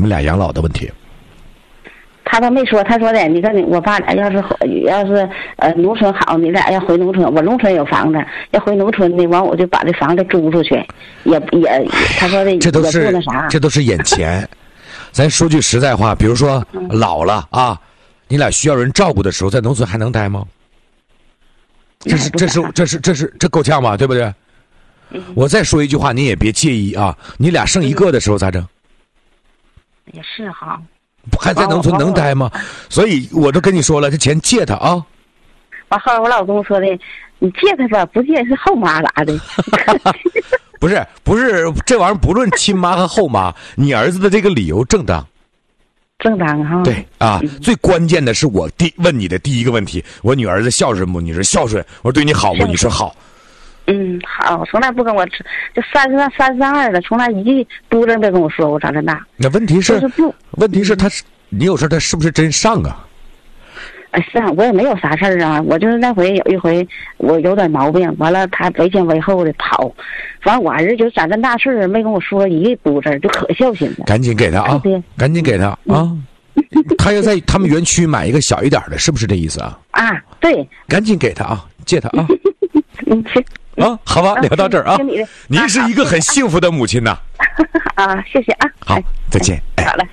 们俩养老的问题？ 他都没说，他说的，你看我爸俩要是农村好，你俩要回农村，我农村有房子，要回农村的，完我就把这房子租出去，也，他说的这都是那啥， 这都是眼前。咱说句实在话，比如说老了啊，你俩需要人照顾的时候，在农村还能待吗？这够呛吧，对不对？我再说一句话，你也别介意啊。你俩剩一个的时候咋整？ 也是哈。 还在农村能待吗？所以我都跟你说了，这钱借他啊。 完后来我老公说的，你借他吧，不借是后妈咋的？ 不是，这玩意儿不论亲妈和后妈，你儿子的这个理由正当。 正当哈。 对啊，最关键的是我问你的第一个问题，我女儿子孝顺不？你说孝顺，我说对你好不？你说好。 好，从来不跟我吃，就32了，从来一句不能别跟我说，我长这大。 那问题是你有事他是不是真上啊？ 是啊，我也没有啥事儿啊，我就是那回有一回我有点毛病，完了他为前为后的跑，反正我儿子就长这大事儿没跟我说一个不字，就可孝心了。 赶紧给他啊！赶紧给他啊！他要在他们园区买一个小一点的，是不是这意思啊？ 啊，对。 赶紧给他啊，借他啊。 去。 好吧，聊到这儿啊。您是一个很幸福的母亲呐。 啊，谢谢啊。 好，再见。 好了，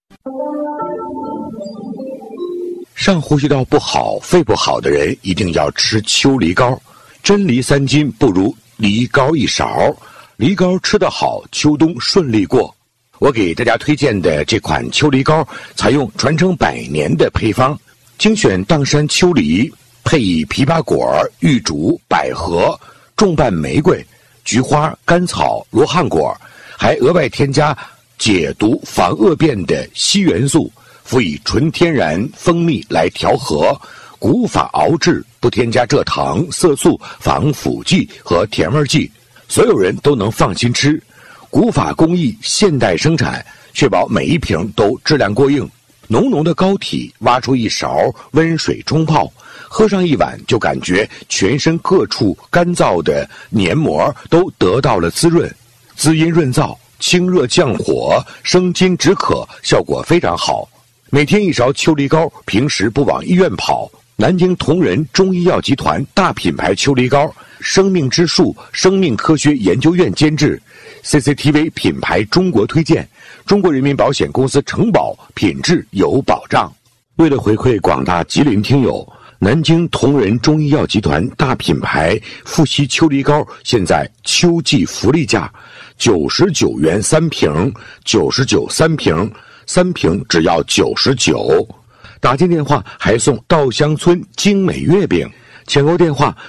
上呼吸道不好、肺不好的人一定要吃秋梨膏。真梨3斤不如梨膏1勺，梨膏吃得好，秋冬顺利过。我给大家推荐的这款秋梨膏，采用传承100年的配方，精选砀山秋梨，配以枇杷果、玉竹、百合、重瓣玫瑰、菊花、甘草、罗汉果，还额外添加解毒防恶变的硒元素，辅以纯天然蜂蜜来调和，古法熬制，不添加蔗糖、色素、防腐剂和甜味剂，所有人都能放心吃。古法工艺，现代生产，确保每一瓶都质量过硬。浓浓的膏体，挖出1勺，温水冲泡，喝上1碗，就感觉全身各处干燥的黏膜都得到了滋润，滋阴润燥，清热降火，生津止渴，效果非常好。每天1勺秋梨膏，平时不往医院跑。南京同仁中医药集团大品牌秋梨膏，生命之树生命科学研究院监制， CCTV 品牌中国推荐，中国人民保险公司承保，品质有保障。为了回馈广大吉林听友，南京同仁中医药集团大品牌富硒秋梨膏现在秋季福利价，99元3瓶，99 3瓶，3瓶只要99。打进电话还送稻香村精美月饼，抢购电话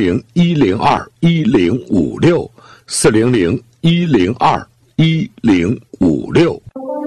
400-102-1056，400-102-1056。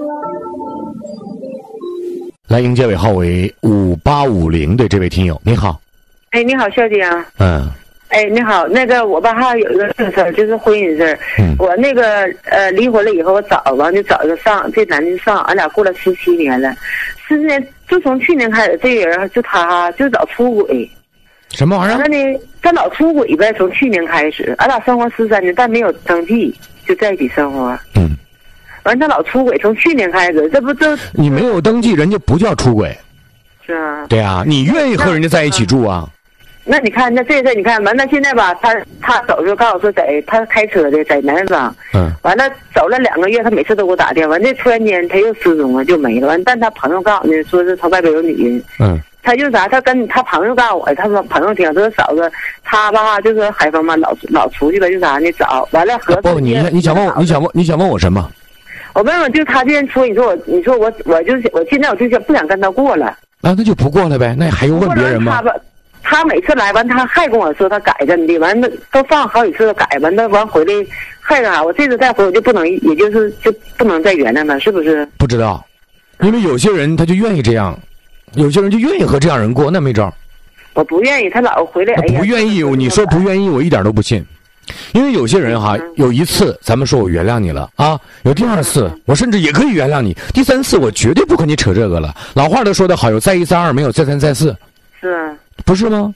来迎接尾号为5850的这位听友，你好。 哎，你好，小姐啊。哎，你好，那个我吧还有一个事儿，就是婚姻事儿。我那个离婚了以后，我找完就找一个这男的上，俺俩过了17年了。17年，就从去年开始，这个人就他就老出轨。 什么玩意儿？ 完了呢，他老出轨呗，从去年开始，俺俩生活13年，但没有登记，就在一起生活。完他老出轨，从去年开始，这不就你没有登记，人家不叫出轨。 是啊。 对啊，你愿意和人家在一起住啊？ 那你看，那这事你看完，那现在吧，他走的时候告诉我说他开车的在南方，完了走了2个月，他每次都给我打电话，完这突然间他又失踪了，就没了。完，但他朋友告诉我说是他外边有女人，他就啥，他跟他朋友告诉我，他说朋友听说嫂子他吧就是海丰嘛，老出去了，就啥呢找完了合不，你想问我什么？ 我问问，就他这样说，你说我现在我就不想跟他过了啊，那就不过了呗，那还用问别人吗？ 他每次来完，他还跟我说他改着的，完了都放好几次都改完，那完回来还干啥？我这次再回我就不能，也就是就不能再原谅他，是不是？ 不知道，因为有些人他就愿意这样，有些人就愿意和这样人过，那没招。 我不愿意，他老回来。 不愿意，你说不愿意，我一点都不信。因为有些人哈，有一次咱们说我原谅你了啊，有第2次我甚至也可以原谅你，第3次我绝对不和你扯这个了。老话都说得好，有再1再2，没有再3再4。 是啊。 不是吗？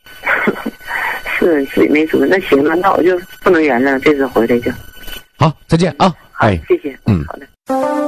是没错，那行了，那我就不能原谅，这次回来就。 好，再见啊！ 好，谢谢。 好的。